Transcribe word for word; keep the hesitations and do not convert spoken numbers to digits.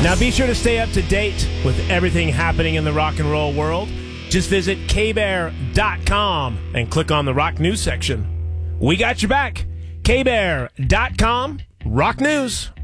Now be sure to stay up to date with everything happening in the rock and roll world. Just visit K bear dot com and click on the Rock News section. We got your back. K bear dot com, Rock News.